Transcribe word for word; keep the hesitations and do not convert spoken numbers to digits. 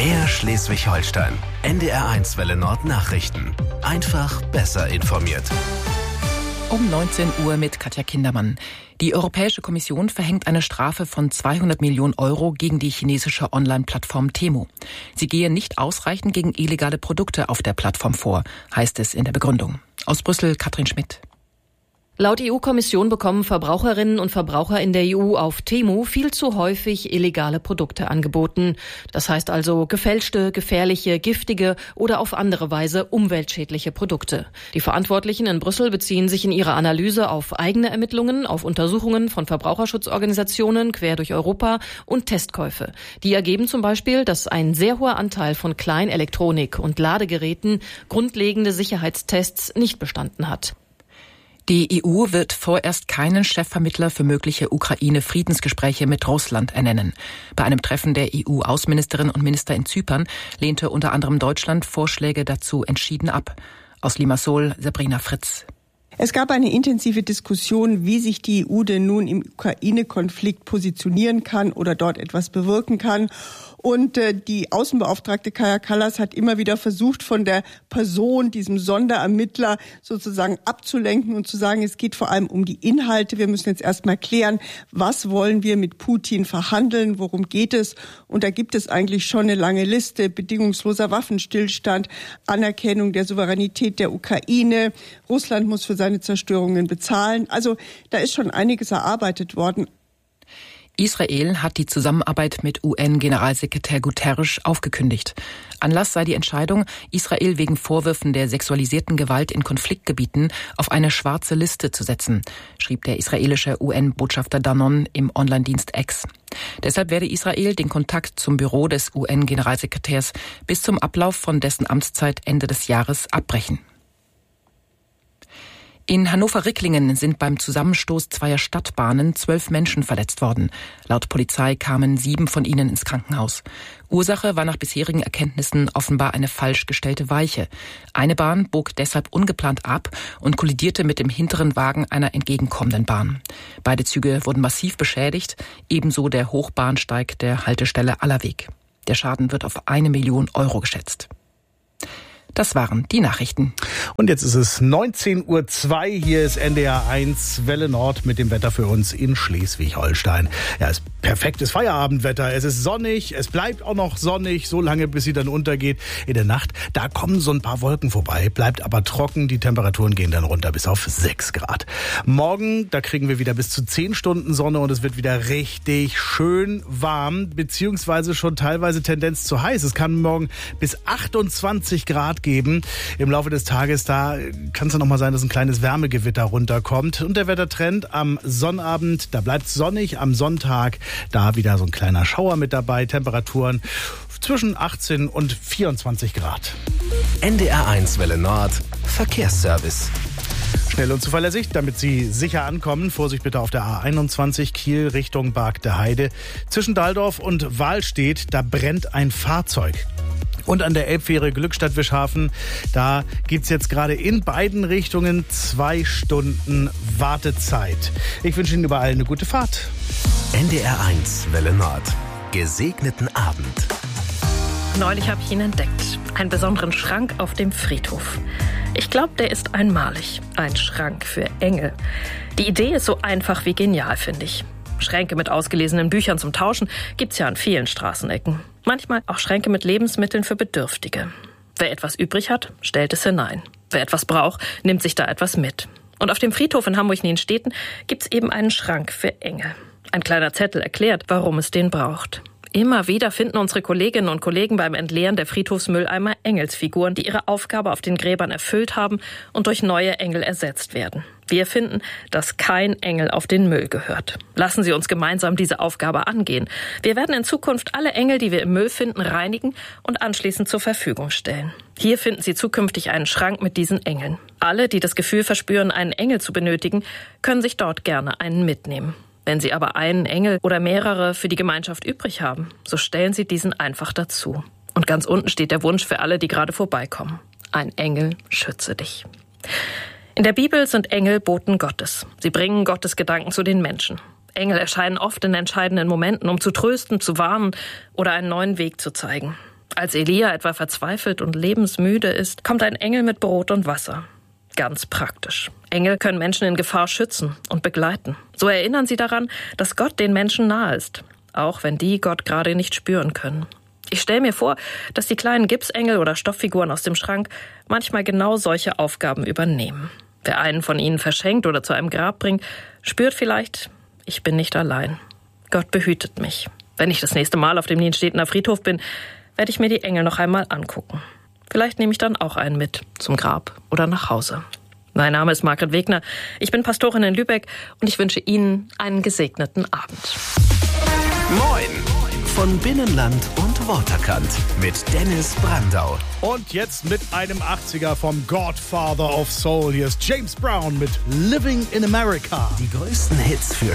Mehr Schleswig-Holstein. N D R eins Welle Nord Nachrichten. Einfach besser informiert. Um neunzehn Uhr mit Katja Kindermann. Die Europäische Kommission verhängt eine Strafe von zweihundert Millionen Euro gegen die chinesische Online-Plattform Temu. Sie gehe nicht ausreichend gegen illegale Produkte auf der Plattform vor, heißt es in der Begründung. Aus Brüssel Katrin Schmidt. Laut E U-Kommission bekommen Verbraucherinnen und Verbraucher in der E U auf Temu viel zu häufig illegale Produkte angeboten. Das heißt also gefälschte, gefährliche, giftige oder auf andere Weise umweltschädliche Produkte. Die Verantwortlichen in Brüssel beziehen sich in ihrer Analyse auf eigene Ermittlungen, auf Untersuchungen von Verbraucherschutzorganisationen quer durch Europa und Testkäufe. Die ergeben zum Beispiel, dass ein sehr hoher Anteil von Kleinelektronik und Ladegeräten grundlegende Sicherheitstests nicht bestanden hat. Die E U wird vorerst keinen Chefvermittler für mögliche Ukraine-Friedensgespräche mit Russland ernennen. Bei einem Treffen der E U-Außenministerinnen und Minister in Zypern lehnte unter anderem Deutschland Vorschläge dazu entschieden ab. Aus Limassol Sabrina Fritz. Es gab eine intensive Diskussion, wie sich die E U denn nun im Ukraine-Konflikt positionieren kann oder dort etwas bewirken kann. Und äh, die Außenbeauftragte Kaja Kallas hat immer wieder versucht, von der Person, diesem Sonderermittler sozusagen abzulenken und zu sagen, es geht vor allem um die Inhalte. Wir müssen jetzt erstmal klären, was wollen wir mit Putin verhandeln, worum geht es? Und da gibt es eigentlich schon eine lange Liste: bedingungsloser Waffenstillstand, Anerkennung der Souveränität der Ukraine, Russland muss für seine Zerstörungen bezahlen. Also da ist schon einiges erarbeitet worden. Israel hat die Zusammenarbeit mit U N-Generalsekretär Guterres aufgekündigt. Anlass sei die Entscheidung, Israel wegen Vorwürfen der sexualisierten Gewalt in Konfliktgebieten auf eine schwarze Liste zu setzen, schrieb der israelische U N-Botschafter Danon im Online-Dienst X. Deshalb werde Israel den Kontakt zum Büro des U N-Generalsekretärs bis zum Ablauf von dessen Amtszeit Ende des Jahres abbrechen. In Hannover-Ricklingen sind beim Zusammenstoß zweier Stadtbahnen zwölf Menschen verletzt worden. Laut Polizei kamen sieben von ihnen ins Krankenhaus. Ursache war nach bisherigen Erkenntnissen offenbar eine falsch gestellte Weiche. Eine Bahn bog deshalb ungeplant ab und kollidierte mit dem hinteren Wagen einer entgegenkommenden Bahn. Beide Züge wurden massiv beschädigt, ebenso der Hochbahnsteig der Haltestelle Allerweg. Der Schaden wird auf eine Million Euro geschätzt. Das waren die Nachrichten. Und jetzt ist es neunzehn Uhr zwei. Hier ist N D R eins Welle Nord mit dem Wetter für uns in Schleswig-Holstein. Ja, es ist perfektes Feierabendwetter. Es ist sonnig, es bleibt auch noch sonnig, so lange bis sie dann untergeht. In der Nacht, da kommen so ein paar Wolken vorbei, bleibt aber trocken. Die Temperaturen gehen dann runter bis auf sechs Grad. Morgen, da kriegen wir wieder bis zu zehn Stunden Sonne und es wird wieder richtig schön warm, beziehungsweise schon teilweise Tendenz zu heiß. Es kann morgen bis achtundzwanzig Grad geben. Im Laufe des Tages, da kann es dann noch mal sein, dass ein kleines Wärmegewitter runterkommt. Und der Wettertrend am Sonnabend, da bleibt es sonnig. Am Sonntag, da wieder so ein kleiner Schauer mit dabei. Temperaturen zwischen achtzehn und vierundzwanzig Grad. N D R eins Welle Nord Verkehrsservice. Schnell und zuverlässig, damit Sie sicher ankommen. Vorsicht bitte auf der A einundzwanzig Kiel Richtung Bargte Heide. Zwischen Dahldorf und Wahlstedt, da brennt ein Fahrzeug. Und an der Elbfähre Glückstadt-Wischhafen, da gibt's jetzt gerade in beiden Richtungen zwei Stunden Wartezeit. Ich wünsche Ihnen überall eine gute Fahrt. N D R eins Welle Nord. Gesegneten Abend. Neulich habe ich ihn entdeckt. Einen besonderen Schrank auf dem Friedhof. Ich glaube, der ist einmalig. Ein Schrank für Engel. Die Idee ist so einfach wie genial, finde ich. Schränke mit ausgelesenen Büchern zum Tauschen gibt's ja an vielen Straßenecken. Manchmal auch Schränke mit Lebensmitteln für Bedürftige. Wer etwas übrig hat, stellt es hinein. Wer etwas braucht, nimmt sich da etwas mit. Und auf dem Friedhof in Hamburg-Nienstedten gibt's eben einen Schrank für Engel. Ein kleiner Zettel erklärt, warum es den braucht. Immer wieder finden unsere Kolleginnen und Kollegen beim Entleeren der Friedhofsmülleimer Engelsfiguren, die ihre Aufgabe auf den Gräbern erfüllt haben und durch neue Engel ersetzt werden. Wir finden, dass kein Engel auf den Müll gehört. Lassen Sie uns gemeinsam diese Aufgabe angehen. Wir werden in Zukunft alle Engel, die wir im Müll finden, reinigen und anschließend zur Verfügung stellen. Hier finden Sie zukünftig einen Schrank mit diesen Engeln. Alle, die das Gefühl verspüren, einen Engel zu benötigen, können sich dort gerne einen mitnehmen. Wenn Sie aber einen Engel oder mehrere für die Gemeinschaft übrig haben, so stellen Sie diesen einfach dazu. Und ganz unten steht der Wunsch für alle, die gerade vorbeikommen. Ein Engel schütze dich. In der Bibel sind Engel Boten Gottes. Sie bringen Gottes Gedanken zu den Menschen. Engel erscheinen oft in entscheidenden Momenten, um zu trösten, zu warnen oder einen neuen Weg zu zeigen. Als Elia etwa verzweifelt und lebensmüde ist, kommt ein Engel mit Brot und Wasser. Ganz praktisch. Engel können Menschen in Gefahr schützen und begleiten. So erinnern sie daran, dass Gott den Menschen nahe ist, auch wenn die Gott gerade nicht spüren können. Ich stelle mir vor, dass die kleinen Gipsengel oder Stofffiguren aus dem Schrank manchmal genau solche Aufgaben übernehmen. Wer einen von ihnen verschenkt oder zu einem Grab bringt, spürt vielleicht, ich bin nicht allein. Gott behütet mich. Wenn ich das nächste Mal auf dem Nienstedtener Friedhof bin, werde ich mir die Engel noch einmal angucken. Vielleicht nehme ich dann auch einen mit zum Grab oder nach Hause. Mein Name ist Margret Wegner. Ich bin Pastorin in Lübeck und ich wünsche Ihnen einen gesegneten Abend. Moin von Binnenland und Waterkant mit Dennis Brandau. Und jetzt mit einem achtziger vom Godfather of Soul. Hier ist James Brown mit Living in America. Die größten Hits für